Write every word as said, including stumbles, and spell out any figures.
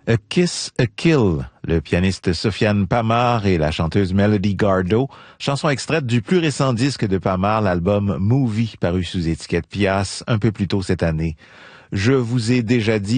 A Kiss, a Kill, le pianiste Sofiane Pamart et la chanteuse Melody Gardot, chanson extraite du plus récent disque de Pamart, l'album Movie, paru sous étiquette Pias un peu plus tôt cette année. Je vous ai déjà dit